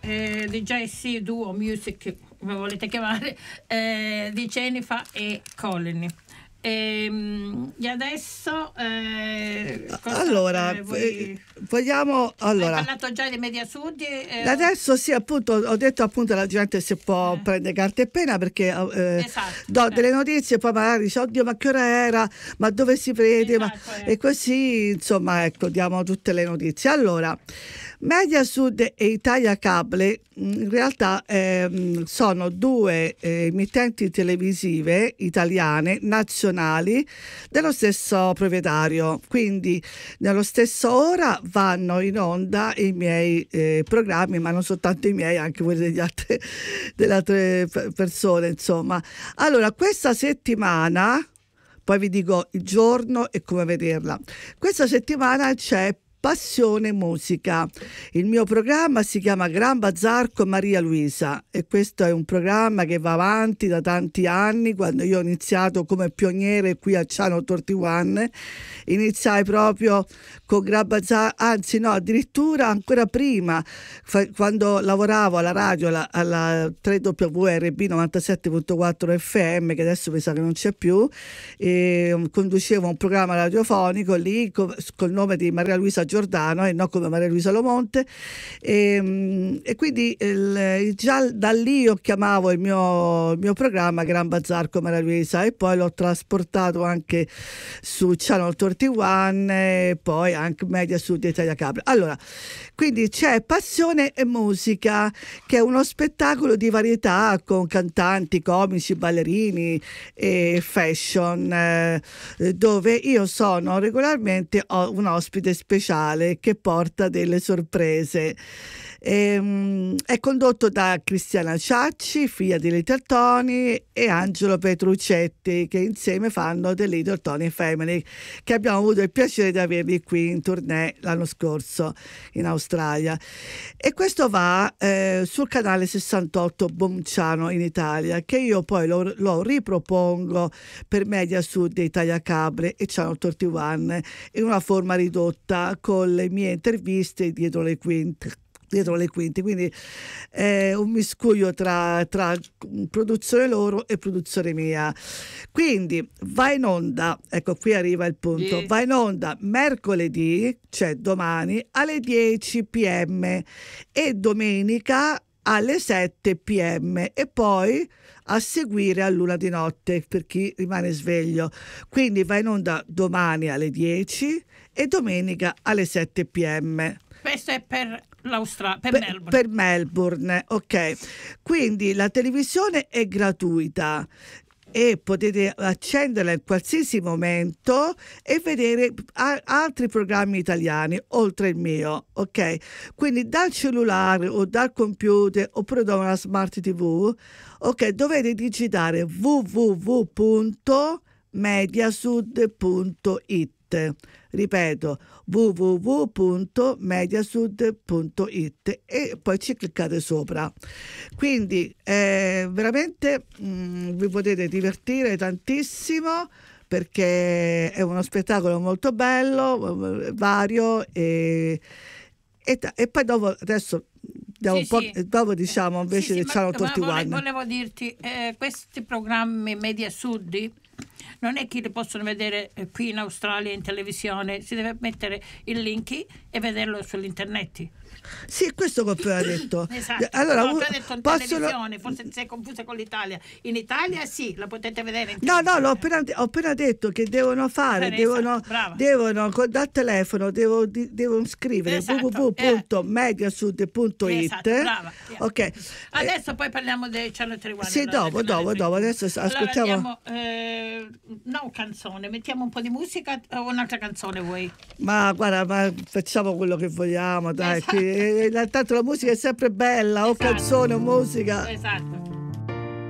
di JC Duo Music, come volete chiamare, di Jennifer e Colin. E adesso allora vogliamo hai parlato già di Media Sud, adesso sì, appunto ho detto appunto alla gente se può prendere carta e penna, perché do delle notizie, poi magari dice oddio ma che ora era, ma dove si vede, e così insomma, ecco, diamo tutte le notizie. Allora, Media Sud e Italia Cable in realtà sono due emittenti televisive italiane nazionali dello stesso proprietario, quindi nello stesso ora vanno in onda i miei programmi, ma non soltanto i miei, anche quelli delle altre persone, insomma. Allora, questa settimana, poi vi dico il giorno e come vederla, questa settimana c'è Passione Musica. Il mio programma si chiama Gran Bazar con Maria Luisa e questo è un programma che va avanti da tanti anni. Quando io ho iniziato come pioniere qui a Channel 31, iniziai proprio con Gran Bazar, anzi no, addirittura ancora prima, quando lavoravo alla radio, alla 3WRB 97.4 FM, che adesso mi sa che non c'è più, e conducevo un programma radiofonico lì col nome di Maria Luisa Giordano e non come Maria Luisa Lomonte, e quindi già da lì io chiamavo il mio programma Gran Bazar con Maria Luisa, e poi l'ho trasportato anche su Channel 31 e poi anche Media Sud e Italia Cable. Allora, quindi c'è Passione e Musica, che è uno spettacolo di varietà con cantanti, comici, ballerini e fashion, dove io sono regolarmente un ospite speciale che porta delle sorprese. È condotto da Cristiana Ciacci, figlia di Little Tony, e Angelo Petruccetti, che insieme fanno The Little Tony Family, che abbiamo avuto il piacere di averli qui in tournée l'anno scorso in Australia. E questo va sul canale 68 Bonciano in Italia, che io poi lo ripropongo per Media Sud, Italia Cable e Channel 31 in una forma ridotta con le mie interviste dietro le quinte, quindi è un miscuglio tra produzione loro e produzione mia. Quindi va in onda, ecco qui arriva il punto, va in onda mercoledì, cioè domani, alle 10 p.m. e domenica alle 7 p.m. e poi a seguire all'una di notte per chi rimane sveglio. Quindi va in onda domani alle 10 e domenica alle 7 p.m. Questo è per Melbourne. Per Melbourne, ok. Quindi la televisione è gratuita e potete accenderla in qualsiasi momento e vedere altri programmi italiani oltre il mio, ok? Quindi dal cellulare o dal computer oppure da una smart TV, ok, dovete digitare www.mediasud.it. Ripeto, www.mediasud.it e poi ci cliccate sopra. Quindi veramente vi potete divertire tantissimo, perché è uno spettacolo molto bello, vario e poi dopo adesso dopo diciamo invece di Channel 31. Volevo dirti, questi programmi Media Sud non è che li possono vedere qui in Australia in televisione, si deve mettere il link e vederlo sull'internet. Sì, questo che ho appena detto. Esatto. Allora, ho detto in televisione, forse sei confusa con l'Italia. In Italia sì, la potete vedere in televisione. No, ho appena detto che devono fare, devono dal telefono devono scrivere www.mediasud.it. Esatto, ok. Adesso poi parliamo dei Channel 31. Sì, dopo, adesso ascoltiamo. No, canzone, mettiamo un po' di musica o un'altra canzone vuoi? Ma guarda, facciamo quello che vogliamo, dai. Esatto. Tanto la musica è sempre bella, o canzone o musica. Esatto.